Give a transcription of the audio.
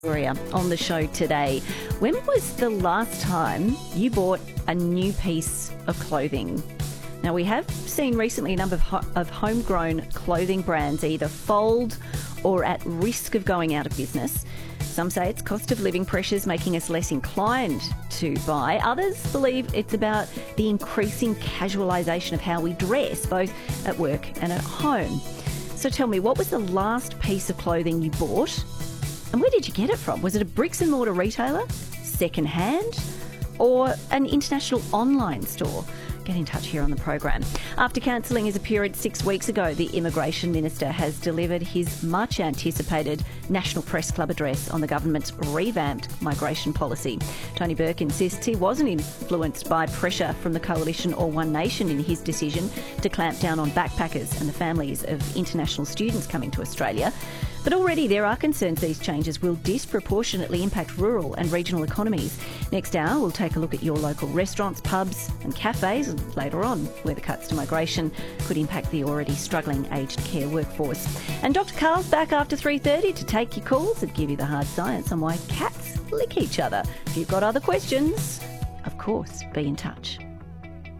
Victoria on the show today. When was the last time you bought a new piece of clothing? Now, we have seen recently a number of homegrown clothing brands either fold or at risk of going out of business. Some say it's cost of living pressures making us less inclined to buy. Others believe it's about the increasing casualisation of how we dress, both at work and at home. So tell me, what was the last piece of clothing you bought? And where did you get it from? Was it a bricks and mortar retailer, second hand, or an international online store? Get in touch here on the program. After cancelling his appearance 6 weeks ago, the Immigration Minister has delivered his much anticipated National Press Club address on the government's revamped migration policy. Tony Burke insists he wasn't influenced by pressure from the Coalition or One Nation in his decision to clamp down on backpackers and the families of international students coming to Australia. But already there are concerns these changes will disproportionately impact rural and regional economies. Next hour, we'll take a look at your local restaurants, pubs and cafes, and later on, where the cuts to migration could impact the already struggling aged care workforce. And Dr Karl's back after 3:30 to take your calls and give you the hard science on why cats lick each other. If you've got other questions, of course, be in touch.